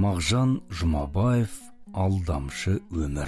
Мағжан Жұмабаев, алдамшы өмір.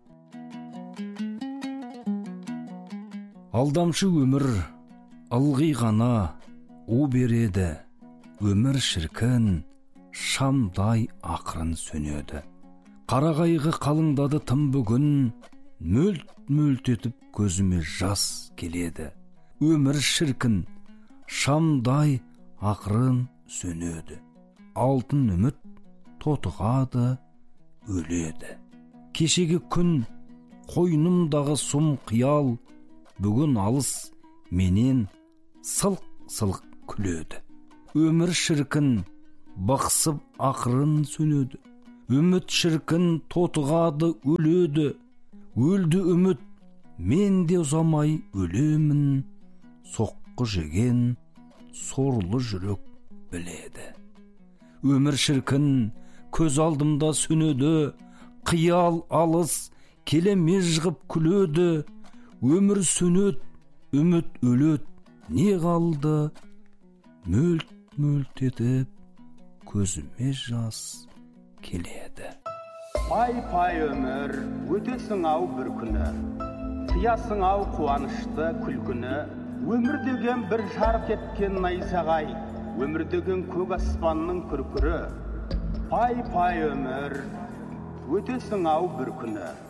Алдамшы өмір ылғи ғана у береді, өмір шіркін шамдай ақырын сөнеді. Қарағайғы қалыңдады тым бүгін, мөлт-мөлт етіп көзіме жас келеді. Өмір шіркін шамдай ақырын сөнеді. Алтын үміт тотығады, өледі. Кешегі күн қойнымдағы сұм қиял, бүгін алыс менен сылқ-сылқ күледі. Өмір шіркін бақсып ақырын сөнеді. Үміт шіркін тотығады, өледі. Өлді үміт, мен де ұзамай өлемін. Соққы жеген сорлы жүрек біледі. Өмір шіркін көз алдымда сөнеді, қиял алыс келемеж ғып күледі. Өмір сөнеді, үміт өледі, не қалды? Мөлт-мөлт етіп көзіме жас келеді. Пай-пай өмір, өтесің ау бір күні, қиясың ау қуанышты күлкіні. Өмір деген бір жарқ еткен найзағай, өмір деген көк аспанның күркірі. Пай-пай өмір, өтесің ау бір күні.